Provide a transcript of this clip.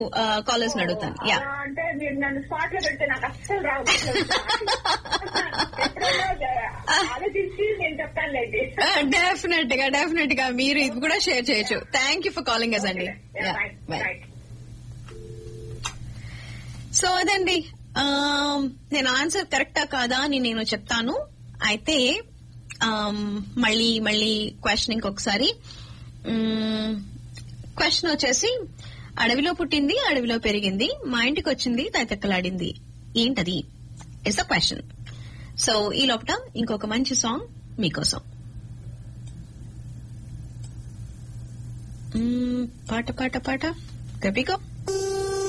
Callers అడుగుతాను. Yeah, అంటే మీరు నన్ను స్పాట్ లో పెడితే నాకు అస్సలు రావు. ఎప్పుడైనా ఆలోచించి నేను చెప్తానులేండి. డెఫినెట్ గా మీరు ఇది కూడా షేర్ చేయొచ్చు. Thank you for calling us అండి. సో అదండి, నేను ఆన్సర్ కరెక్టా కాదా అని నేను చెప్తాను. అయితే మళ్ళీ క్వశ్చన్ ఇంకొకసారి. క్వశ్చన్ వచ్చేసి, అడవిలో పుట్టింది, అడవిలో పెరిగింది, మా ఇంటికి వచ్చింది, తైతక్కలాడింది, ఏంటది ఇస్ అ క్వశ్చన్. సో ఈ లోపల ఇంకొక మంచి సాంగ్ మీకోసం. పాట పాట పాట గపికో.